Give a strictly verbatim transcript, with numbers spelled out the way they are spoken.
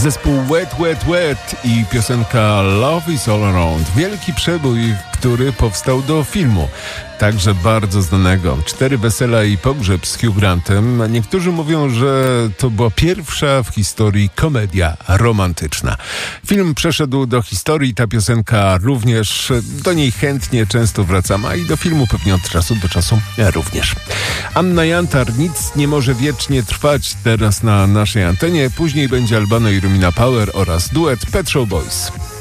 Zespół Wet, Wet, Wet i piosenka Love is All Around. Wielki przebój, który powstał do filmu, także bardzo znanego. Cztery wesela i pogrzeb z Hugh Grantem. Niektórzy mówią, że to była pierwsza w historii komedia romantyczna. Film przeszedł do historii, ta piosenka również. Do niej chętnie często wracam, a i do filmu pewnie od czasu do czasu również. Anna Jantar, Nic nie może wiecznie trwać, teraz na naszej antenie. Później będzie Albano i Romina Power oraz duet Pet Shop Boys.